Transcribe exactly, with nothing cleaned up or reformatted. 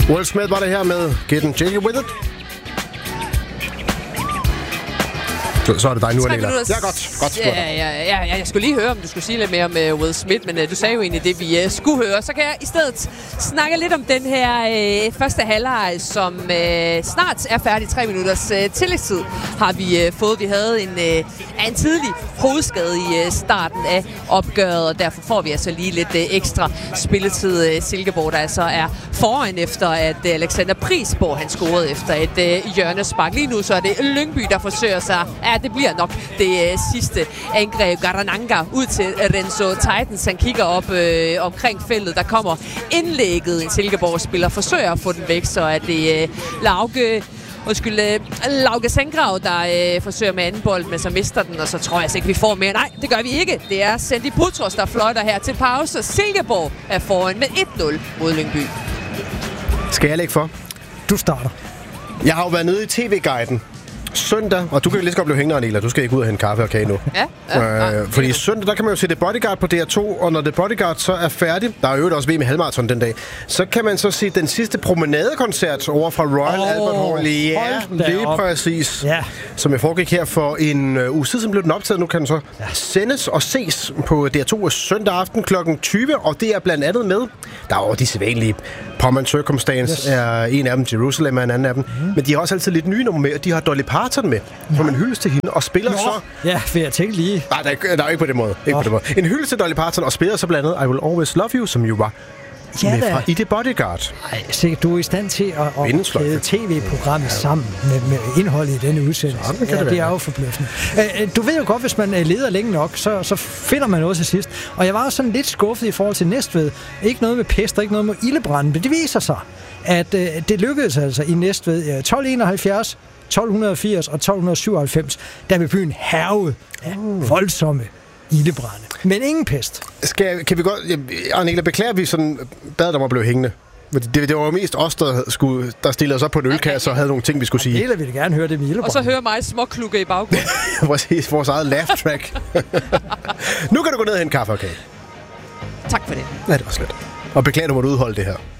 Will Smith var det her med Getting Jiggy With It. Så, så er det dig nu, Anela. Ja, godt. Godt ja, ja, ja, ja, jeg skulle lige høre, om du skulle sige lidt mere om uh, Will Smith, men uh, du sagde jo egentlig det, vi uh, skulle høre. Så kan jeg i stedet snakke lidt om den her uh, første halvleg, som uh, snart er færdig. Tre minutters uh, tillægstid har vi uh, fået. Vi havde en, uh, en tidlig hovedskade i uh, starten af opgøret, og derfor får vi altså lige lidt uh, ekstra spilletid. Uh, Silkeborg, der altså er foran efter, at uh, Alexander Prisborg, han scorede efter et uh, hjørnespark. Lige nu så er det Lyngby, der forsøger sig. Ja, det bliver nok det øh, sidste angreb. Garananga ud til Renzo Titans. Han kigger op øh, omkring feltet. Der kommer indlægget. En Silkeborg-spiller forsøger at få den væk, så er det øh, Lauke... Undskyld, øh, Lauke Sengrav, der øh, forsøger med anden bold, men så mister den, og så tror jeg altså ikke, vi får mere. Nej, det gør vi ikke. Det er Sandy Putros, der fløjter her til pause. Silkeborg er foran med et nul mod Lyngby. Skal jeg lægge for? Du starter. Jeg har jo været nede i T V-guiden søndag, og du kan jo lige så godt blive hængende, Anela. Du skal ikke ud og hente kaffe og kage nu. Ja, ja, øh, fordi søndag, der kan man jo se The Bodyguard på D R to, og når The Bodyguard så er færdig, der er jo også V M i halvmarathon den dag, så kan man så se den sidste promenadekoncert over fra Royal oh, Albert Hall. Ja, lige præcis. Ja. Som jeg foregik her for en uh, uge siden, blev den optaget. Nu kan den så ja. sendes og ses på D R to søndag aften klokken tyve, og det er blandt andet med, der er jo de sædvanlige Pommer's Circumstance, yes. er en af dem, Jerusalem er en anden af dem, mm. men de har også altid lidt nye numre med, og de har Dolly Parton med, som en hyldest til hende, og spiller Nå. så... Ja, vil jeg tænke lige. Nej, der er, der er ikke på den måde. Ikke på den måde. En hyldest til Dolly Parton, og spiller så blandt andet I Will Always Love You, som jo var ja, med fra i The Bodyguard. Ej, sikkert, du er i stand til at, at kæde tv-programmet ja. sammen med, med indholdet i denne udsendelse. Sådan kan ja, det, det er jo forbløffende. Du ved jo godt, hvis man leder længe nok, så, så finder man noget til sidst. Og jeg var også sådan lidt skuffet i forhold til Næstved. Ikke noget med pest, ikke noget med ildebrand, men det viser sig, at øh, det lykkedes altså i Næstved tolv enoghalvfjerds, tolv firs og tolv syvoghalvfems, der blev byen hærget af voldsomme ildebrande. Men ingen pest. Skal, kan vi godt... Arnela, beklager vi sådan bad, der må blive hængende? Det, det var jo mest os, der, skulle, der stillede os op på en ølkasse og havde nogle ting, vi skulle sige. Arnela ville gerne høre det med ildebrande. Og så hører mig småklukke i baggrunden. Præcis, vores eget laugh track. Nu kan du gå ned og hente kaffe og kage. Tak for det. Ja, det var slet. Og beklager, du måtte udholde det her.